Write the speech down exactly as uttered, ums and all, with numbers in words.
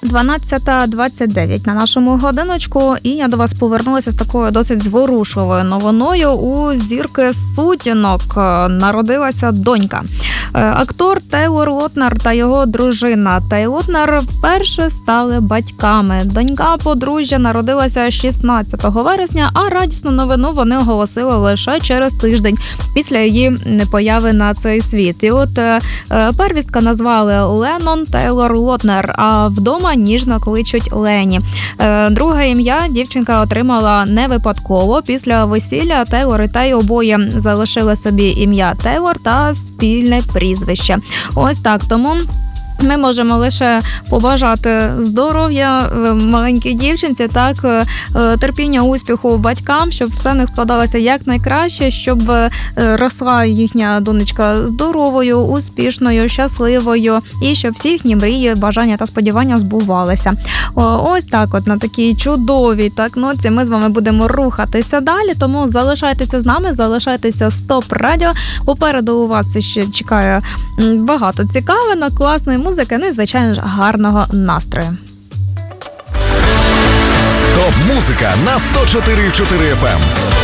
дванадцята двадцять дев'ять на нашому годиночку, і я до вас повернулася з такою досить зворушливою новиною. У зірки сутінок народилася донька. Актор Тейлор Лотнер та його дружина Тейл Лотнер вперше стали батьками. Донька подружжя народилася шістнадцятого вересня, а радісну новину вони оголосили лише через тиждень після її появи на цей світ. І от е, первістка назвали Леннон Тейлор Лотнер, а вдома ніжно кличуть Лені. Е, друге ім'я дівчинка отримала не випадково. Після весілля Тейлор і Тей обоє залишили собі ім'я Тейлор та спільне прізвище. Ось так, тому ми можемо лише побажати здоров'я маленькій дівчинці, так, терпіння, успіху батькам, щоб все не складалося якнайкраще, щоб росла їхня донечка здоровою, успішною, щасливою, і щоб всі їхні мрії, бажання та сподівання збувалися. Ось так от, на такій чудовій так ноці ми з вами будемо рухатися далі, тому залишайтеся з нами, залишайтеся Стоп Радіо. Попереду у вас ще чекає багато цікавинок, класної музики, ну і, звичайно ж, гарного настрою. Топ-музика на сто чотири і чотири еф ем.